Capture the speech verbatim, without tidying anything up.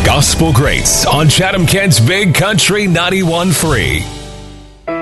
Gospel Greats on Chatham Kent's Big Country ninety-one point three.